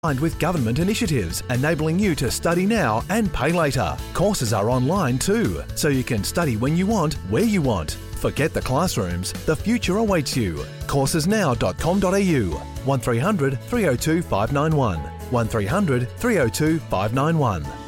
with government initiatives, enabling you to study now and pay later. Courses are online too, so you can study when you want, where you want. Forget the classrooms, the future awaits you. Coursesnow.com.au 1300 302 591 1300 302 591.